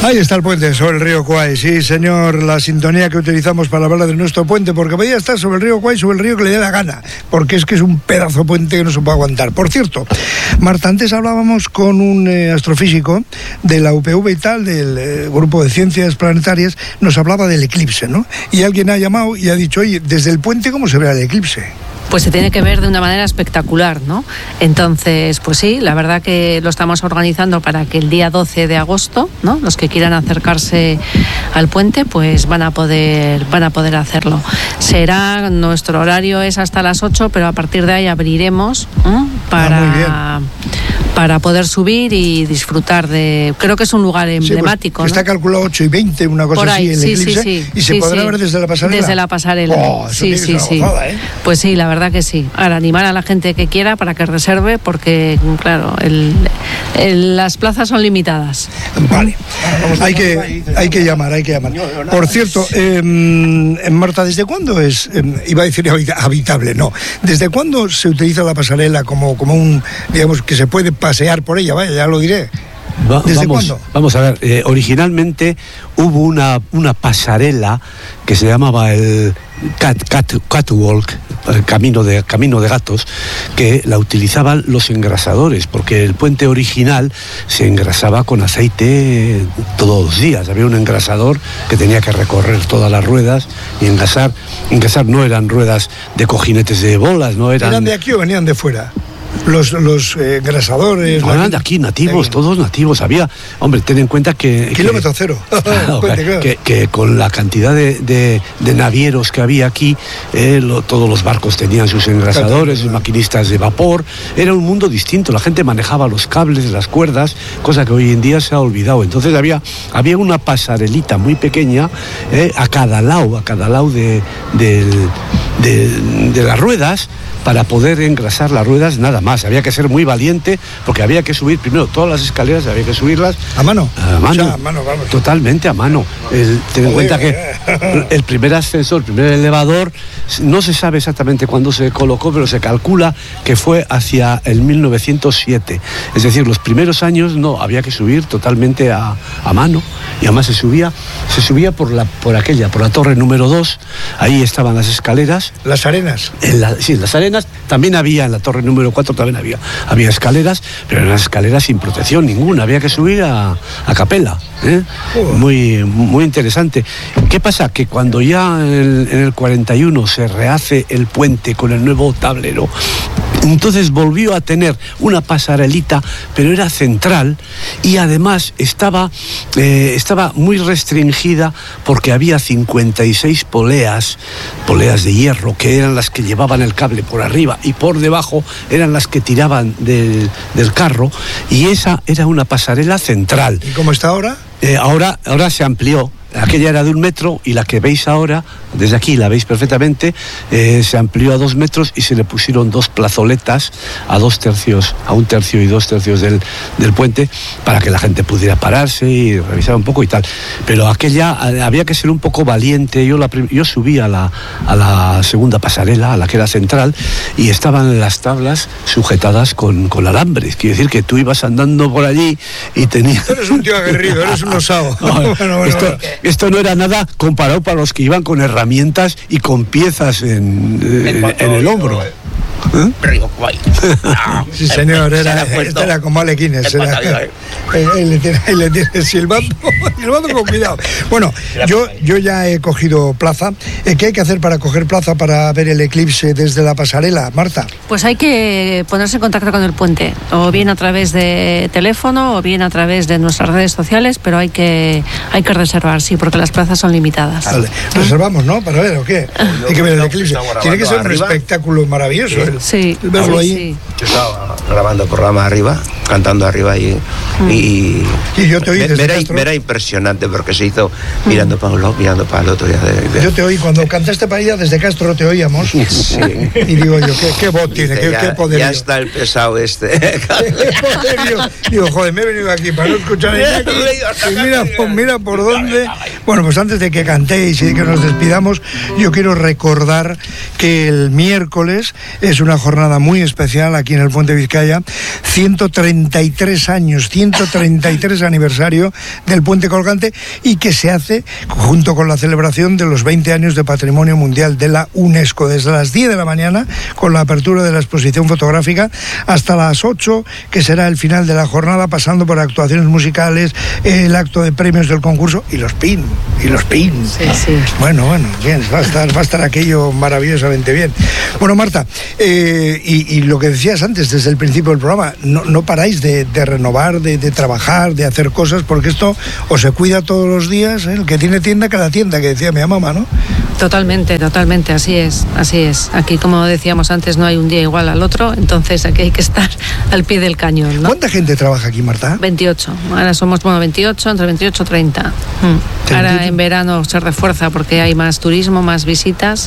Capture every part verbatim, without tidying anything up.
Ahí está el puente sobre el río Kwai, sí señor, la sintonía que utilizamos para hablar de nuestro puente, porque podía estar sobre el río Kwai, sobre el río que le dé la gana, porque es que es un pedazo de puente que no se puede aguantar. Por cierto, Marta, antes hablábamos con un eh, astrofísico de la U P V y tal, del eh, grupo de ciencias planetarias, nos hablaba del eclipse, ¿no? Y alguien ha llamado y ha dicho, oye, desde el puente, ¿cómo se ve el eclipse? Pues se tiene que ver de una manera espectacular, ¿no? Entonces, pues sí, la verdad que lo estamos organizando para que el día doce de agosto, ¿no?, los que quieran acercarse al puente, pues van a poder, van a poder hacerlo. Será, nuestro horario es hasta las ocho, pero a partir de ahí abriremos, ¿eh?, para... Ah, para poder subir y disfrutar de... Creo que es un lugar emblemático, sí, pues, ¿no? Está calculado ocho y veinte, una cosa por ahí, así, en el sí, eclipse, sí, sí, y se sí, podrá sí. ver desde la pasarela. Desde la pasarela, oh, eso sí, sí, sí. Gozada, ¿eh? Pues sí, la verdad que sí. Ahora, animar a la gente que quiera para que reserve, porque, claro, el, el, las plazas son limitadas. Vale, hay que, hay que llamar, hay que llamar. Por cierto, eh, Marta, ¿desde cuándo es, eh, iba a decir habitable, no, ¿desde cuándo se utiliza la pasarela como, como un, digamos, que se puede pasear por ella? Vaya, ya lo diré. Va, ¿Desde vamos, cuándo? Vamos a ver, eh, originalmente hubo una, una pasarela que se llamaba el cat, cat, catwalk, el camino de, camino de gatos, que la utilizaban los engrasadores, porque el puente original se engrasaba con aceite todos los días. Había un engrasador que tenía que recorrer todas las ruedas y engrasar. Engrasar no eran ruedas de cojinetes de bolas, no eran... ¿Eran de aquí o venían de fuera? Los, los eh, engrasadores... No, eran de aquí, nativos, de... todos nativos. Había, hombre, ten en cuenta que... Kilómetro que, cero. Claro, que, que, que con la cantidad de, de, de navieros que había aquí, eh, lo, todos los barcos tenían sus engrasadores, sus maquinistas de vapor. Era un mundo distinto. La gente manejaba los cables, las cuerdas, cosa que hoy en día se ha olvidado. Entonces había, había una pasarelita muy pequeña, eh, a cada lado, a cada lado de, de, de, de las ruedas, para poder engrasar las ruedas, nada más. Había que ser muy valiente, porque había que subir primero todas las escaleras, había que subirlas a mano, a mano, o sea, a mano, vamos. Totalmente a mano. El, ten en cuenta que el primer ascensor, el primer elevador, no se sabe exactamente cuándo se colocó, pero se calcula que fue hacia el mil novecientos siete. Es decir, los primeros años no, había que subir totalmente a, a mano, y además se subía, se subía por la, por aquella, por la torre número dos. Ahí estaban las escaleras. Las arenas. En la, sí, las arenas. También había en la torre número cuatro, también había, había escaleras, pero eran escaleras sin protección ninguna, había que subir a, a capela, ¿eh? Oh. Muy, muy interesante. ¿Qué pasa? Que cuando ya en el, en el cuarenta y uno se rehace el puente con el nuevo tablero, entonces volvió a tener una pasarelita, pero era central, y además estaba, eh, estaba muy restringida, porque había cincuenta y seis poleas, poleas de hierro, que eran las que llevaban el cable por arriba, y por debajo eran las que tiraban del, del carro, y esa era una pasarela central. ¿Y cómo está ahora? Eh, ahora, ahora se amplió. Aquella era de un metro, y la que veis ahora, desde aquí la veis perfectamente, eh, se amplió a dos metros y se le pusieron dos plazoletas a dos tercios, a un tercio y dos tercios del, del puente, para que la gente pudiera pararse y revisar un poco y tal. Pero aquella había que ser un poco valiente. Yo, la, yo subí a la, a la segunda pasarela, a la que era central, y estaban las tablas sujetadas con, con alambres. Quiere decir que tú ibas andando por allí y tenías... Eres un tío aguerrido, eres un osado. No, bueno, bueno, esto, bueno. Esto no era nada comparado para los que iban con herramientas y con piezas en, en, en el hombro. ¿Eh? Río Kwai. No, sí, señor, era, era, era como Alequines. Era, él le tiene, él le tiene silbando, silbando con cuidado. Bueno, yo, yo ya he cogido plaza. ¿Qué hay que hacer para coger plaza para ver el eclipse desde la pasarela, Marta? Pues hay que ponerse en contacto con el puente, o bien a través de teléfono, o bien a través de nuestras redes sociales, pero hay que, hay que reservar, sí, porque las plazas son limitadas. Vale. Reservamos, ¿no? Para ver, ¿o qué? Hay que ver el eclipse. Tiene que ser un espectáculo maravilloso. ¿eh? Sí, verlo sí, ahí. sí. Yo estaba grabando el programa arriba, cantando arriba y, mm. y, y yo te oí desde era, Castro. Era impresionante, porque se hizo mirando mm. para un lado, mirando para el otro. Ya de, de... Yo te oí, cuando cantaste para ella, desde Castro te oíamos. Sí. Y digo yo, ¿qué, qué voz tiene? ¿Qué, ya, qué poderío? Ya está el pesado este. ¿Qué poderío? Digo, joder, me he venido aquí para no escuchar a aquí. Y mira, pues, mira por dónde. Bueno, pues antes de que cantéis y de que nos despidamos, yo quiero recordar que el miércoles es una una jornada muy especial aquí en el Puente Vizcaya, ciento treinta y tres años, ciento treinta y tres aniversario del puente colgante, y que se hace junto con la celebración de los veinte años de Patrimonio Mundial de la UNESCO, desde las diez de la mañana con la apertura de la exposición fotográfica hasta las ocho, que será el final de la jornada, pasando por actuaciones musicales, el acto de premios del concurso y los pin, y los pin. Sí, sí. Bueno, bueno, bien, va a estar, va a estar aquello maravillosamente bien. Bueno, Marta, eh, y, y lo que decías antes, desde el principio del programa, no, no paráis de, de renovar, de, de trabajar, de hacer cosas, porque esto os se cuida todos los días, ¿eh? El que tiene tienda, cada tienda, que decía mi mamá, ¿no? Totalmente, totalmente, así es, así es. Aquí, como decíamos antes, no hay un día igual al otro, entonces aquí hay que estar al pie del cañón, ¿no? ¿Cuánta gente trabaja aquí, Marta? veintiocho, ahora somos, bueno, veintiocho, entre veintiocho y treinta. Mm. Ahora en verano se refuerza porque hay más turismo, más visitas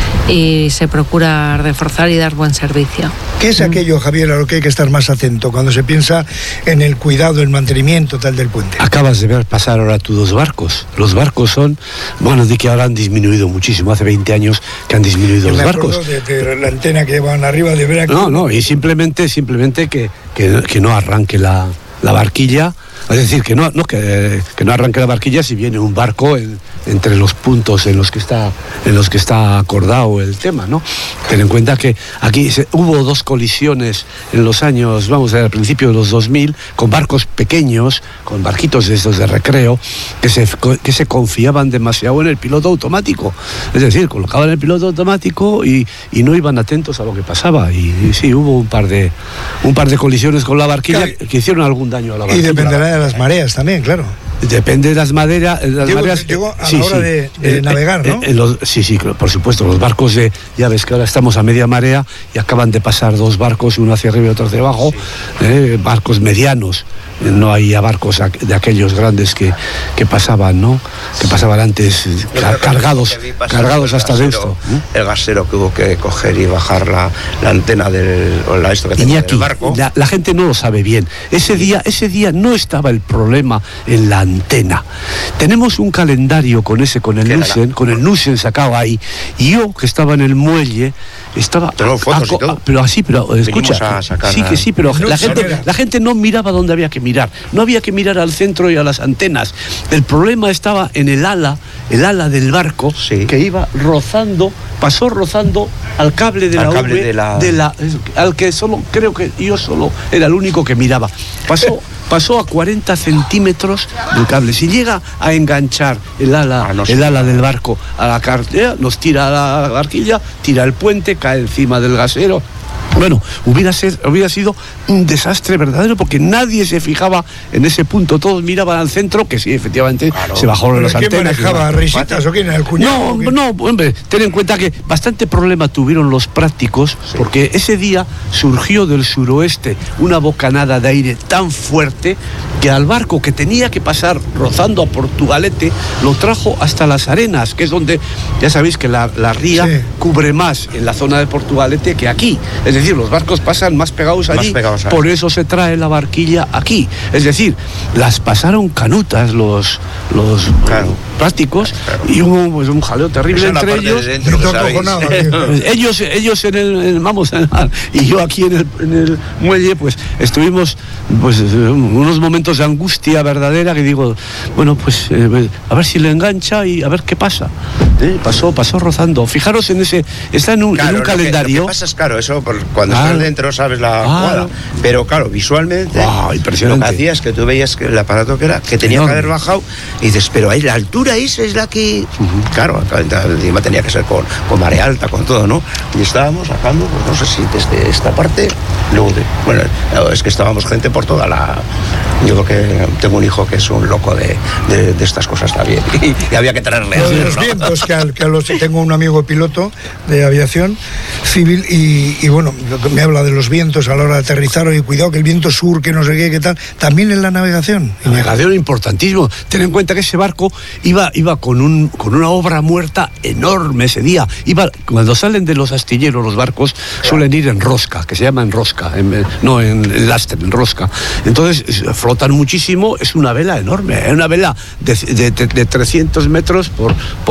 y se procura reforzar y dar buen servicio. ¿Qué es mm. aquello, Javier, a lo que hay que estar más atento cuando se piensa en el cuidado, el mantenimiento tal del puente? Acabas de ver pasar ahora tus dos barcos. Los barcos son, bueno, de que ahora han disminuido muchísimo. Hace veinte años que han disminuido Yo los me barcos. De, de la antena que van arriba de ver aquí. No, no, y simplemente, simplemente que, que, que no arranque la, la barquilla. Es decir, que no, no que, que no arranque la barquilla si viene un barco en, entre los puntos en los que está en los que está acordado el tema, ¿no? Ten en cuenta que aquí se, hubo dos colisiones en los años, vamos a ver, al principio de los dos mil, con barcos pequeños, con barquitos de estos de recreo, que se, que se confiaban demasiado en el piloto automático. Es decir, colocaban el piloto automático y, y no iban atentos a lo que pasaba. Y, y sí, hubo un par de un par de colisiones con la barquilla, claro, que hicieron algún daño a la barquilla. Y dependerá de las mareas también, claro. Depende de las maderas. Las digo, mareas digo, a sí, la hora sí. de, de eh, navegar, ¿no? Eh, eh, los, sí, sí, por supuesto. Los barcos de. Ya ves que ahora estamos a media marea y acaban de pasar dos barcos, uno hacia arriba y otro hacia abajo. Sí. Eh, barcos medianos. No hay barcos de aquellos grandes que, que pasaban, ¿no? Que pasaban antes car cargados, cargados hasta de esto. ¿eh? El gasero que hubo que coger y bajar la, la antena del, o la esto que tenía Iñaki, del barco. La, la gente no lo sabe bien. Ese día, ese día no estaba el problema en la antena. Tenemos un calendario con ese, con el Nusen, con el Nusen sacado ahí. Y yo, que estaba en el muelle, estaba. Tengo fotos y todo. Pero así, pero escucha. Sí, que sí, pero no, la gente, la gente no miraba donde había que mirar. No había que mirar al centro y a las antenas. El problema estaba en el ala, el ala del barco, sí, que iba rozando, pasó rozando al cable de al la cable V, de la... de la, al que solo, creo que yo solo era el único que miraba. Pasó, pasó a cuarenta centímetros del cable. Si llega a enganchar el ala, ah, no sé. el ala del barco a la cartera, nos tira a la barquilla, tira el puente, cae encima del gasero. Bueno, hubiera, ser, hubiera sido un desastre verdadero porque nadie se fijaba en ese punto. Todos miraban al centro, que sí, efectivamente, claro, se bajaron las antenas. ¿Quién manejaba? ¿Risitas o quién era el cuñado? No, no, hombre, ten en cuenta que bastante problema tuvieron los prácticos, sí, porque ese día surgió del suroeste una bocanada de aire tan fuerte que al barco, que tenía que pasar rozando a Portugalete, lo trajo hasta las arenas, que es donde, ya sabéis que la, la ría, sí, cubre más en la zona de Portugalete que aquí. Es decir, los barcos pasan más pegados allí, más pegados por eso se trae la barquilla aquí. Es decir, las pasaron canutas los, los claro, prácticos, claro, y hubo pues, un jaleo terrible entre ellos. De dentro, ellos, ellos en el, en, vamos, y yo aquí en el, en el muelle, pues estuvimos pues unos momentos de angustia verdadera que digo, bueno, pues eh, a ver si le engancha y a ver qué pasa. ¿Eh? Pasó, pasó rozando. Fijaros en ese, está en un, claro, en un lo calendario. Que, lo que pasa es, claro, eso por, cuando claro, estás dentro sabes la claro, jugada, pero claro, visualmente, wow, impresionante, lo que hacías que tú veías que el aparato que era, que tenía enorme, que haber bajado, y dices, pero ahí la altura esa es la que, uh-huh, claro, encima tenía que ser con, con marea alta, con todo, ¿no? Y estábamos sacando, pues no sé si desde esta parte, luego de, bueno, es que estábamos gente por toda la, yo creo que tengo un hijo que es un loco de, de, de estas cosas también, y, y había que traerle los, los vientos, que, al, que a los, tengo un amigo piloto de aviación civil y, y bueno, me habla de los vientos a la hora de aterrizar, y cuidado que el viento sur, que no sé qué, qué tal, también en la navegación. La navegación importantísimo. Ten en cuenta que ese barco iba, iba con, un, con una obra muerta enorme ese día. Iba, cuando salen de los astilleros los barcos, suelen ir en rosca, que se llama en rosca, en, no en, en lastre, en rosca. Entonces flotan muchísimo, es una vela enorme, es una vela de, de, de, de trescientos metros por, por, por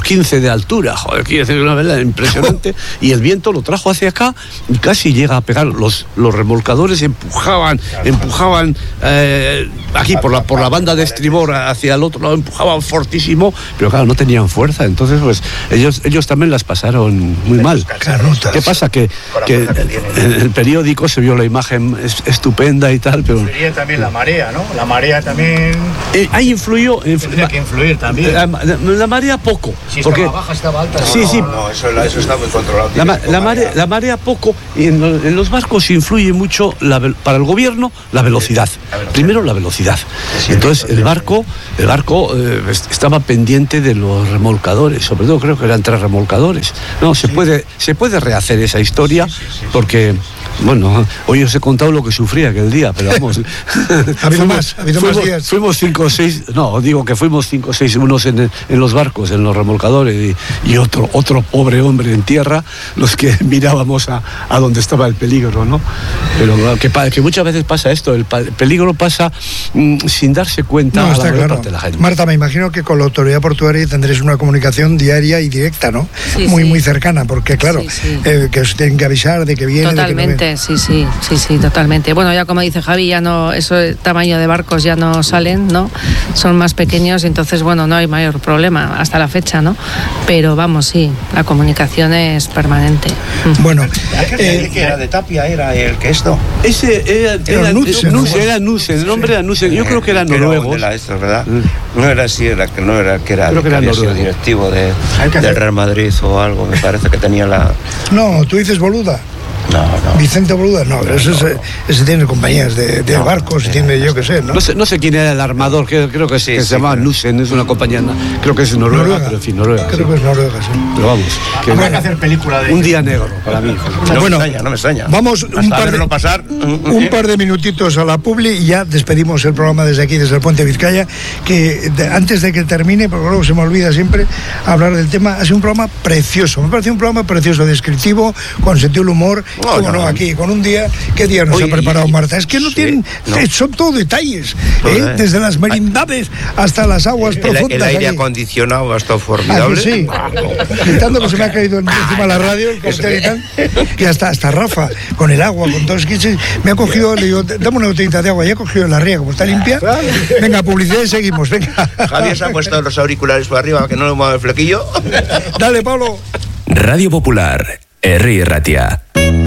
quince de altura, joder, quiere decir una vela impresionante, y el viento lo trajo hacia acá y casi llega a pegar. Los, los remolcadores empujaban, empujaban eh, aquí por la, por la banda de estribor hacia el otro lado, empujaban fortísimo, pero claro, no tenían fuerza, entonces pues ellos, ellos también las pasaron muy mal. ¿Qué pasa? Que, que en el periódico se vio la imagen estupenda y tal, pero... Influiría también la marea, ¿no? La marea también... Eh, ahí influyó... Tendría que influir también. La, la, la marea poco. Si porque, estaba baja, estaba alta. Sí, no, sí. No, eso, eso está muy controlado. La, la, marea, la marea poco, y en, en los barcos influye mucho la, para el gobierno la velocidad. La velocidad. Primero la velocidad. Sí, entonces el barco, el barco eh, estaba pendiente de los remolcadores, sobre todo creo que eran tres remolcadores. No, se, sí. puede, se puede rehacer esa historia, sí, sí, sí, porque... Bueno, hoy os he contado lo que sufrí aquel día, pero vamos. ¿Ha habido más? ¿Ha habido fuimos, más días? Fuimos cinco o seis, no, digo que fuimos cinco o seis unos en, en los barcos, en los remolcadores, y, y otro, otro pobre hombre en tierra, los que mirábamos a, a donde estaba el peligro, ¿no? Pero que, que muchas veces pasa esto, el peligro pasa mmm, sin darse cuenta no, a la está mayor claro. parte de la gente. Marta, me imagino que con la autoridad portuaria tendréis una comunicación diaria y directa, ¿no? Sí, muy, sí. muy cercana, porque claro, sí, sí. Eh, que os tienen que avisar de que viene. Totalmente, de que no sí, sí, sí, sí, totalmente. Bueno, ya como dice Javi, ya no, eso tamaño de barcos ya no salen, ¿no? Son más pequeños, entonces, bueno, no hay mayor problema hasta la fecha, ¿no? Pero vamos, sí, la comunicación es permanente. Bueno, eh, que era de Tapia, era el que esto. Ese era, era, era Knudsen, ¿no? Era Knudsen, el nombre era Knudsen. Yo creo que era noruego. De la esto, ¿verdad? Mm. No era así, era que no era que era, creo que era había sido directivo de, del Real Madrid o algo, me parece que tenía la. No, tú dices Boluda. No, no. Vicente Boluda, no, no, ese, no, no. ese tiene compañías de, de no, barcos, no, tiene yo qué sé, ¿no? No sé, no sé quién era el armador, que, creo que, sí, que sí, se llama Knudsen, es una compañía, creo que es noruega, noruega. Pero en fin, Noruega. Creo sí. que es Noruega, sí. Pero vamos, que habrá que hacer película de un día negro para mí. No bueno, me extraña, no me extraña. Vamos un par, de, pasar. un par de minutitos a la publi y ya despedimos el programa desde aquí, desde el Puente Vizcaya, que de, antes de que termine, porque luego se me olvida siempre hablar del tema, ha sido un programa precioso, me parece un programa precioso, descriptivo, con sentido del humor, no, como no, no, aquí, con un día, ¿qué día nos Oye, ha preparado Marta? Es que no sí, tienen, no. son todo detalles, ¿eh? Desde las merindades hasta las aguas el, profundas. El aire aquí. acondicionado ha estado formidable. Ah, sí, quitando que se me ha caído encima de la radio, el cartel y tal, que hasta, hasta Rafa, con el agua, con todo, es que me ha cogido, le digo, dame una botellita de agua, ya he cogido la ría, como está limpia. Venga, publicidad y seguimos, venga. Javier se ha puesto los auriculares por arriba, que no le mueva el flequillo. Dale, Pablo. Radio Popular, Herri Ratia.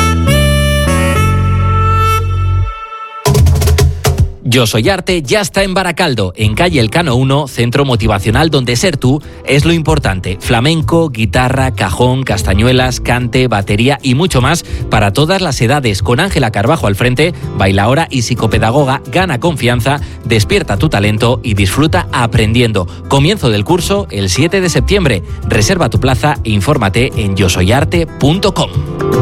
Yo Soy Arte ya está en Baracaldo, en calle Elcano uno, centro motivacional donde ser tú es lo importante. Flamenco, guitarra, cajón, castañuelas, cante, batería y mucho más para todas las edades. Con Ángela Carbajo al frente, bailaora y psicopedagoga, gana confianza, despierta tu talento y disfruta aprendiendo. Comienzo del curso el siete de septiembre. Reserva tu plaza e infórmate en yo soy arte punto com.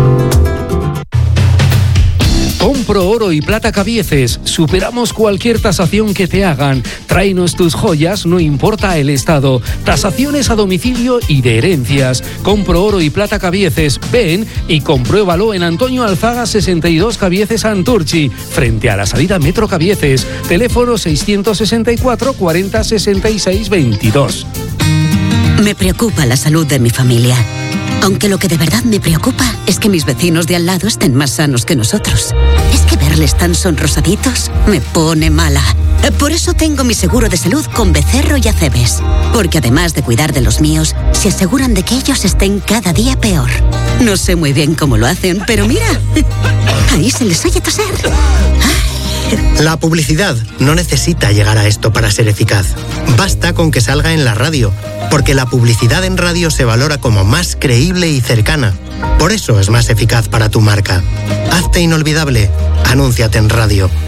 Compro Oro y Plata Cabieces. Superamos cualquier tasación que te hagan. Tráenos tus joyas, no importa el estado. Tasaciones a domicilio y de herencias. Compro Oro y Plata Cabieces. Ven y compruébalo en Antonio Alzaga sesenta y dos Cabieces Santurchi, frente a la salida Metro Cabieces. Teléfono seiscientos sesenta y cuatro cuarenta sesenta y seis veintidós. Me preocupa la salud de mi familia. Aunque lo que de verdad me preocupa es que mis vecinos de al lado estén más sanos que nosotros. Es que verles tan sonrosaditos me pone mala. Por eso tengo mi seguro de salud con Becerro y Acebes. Porque además de cuidar de los míos, se aseguran de que ellos estén cada día peor. No sé muy bien cómo lo hacen, pero mira, ahí se les oye toser. La publicidad no necesita llegar a esto para ser eficaz. Basta con que salga en la radio, porque la publicidad en radio se valora como más creíble y cercana. Por eso es más eficaz para tu marca. Hazte inolvidable. Anúnciate en radio.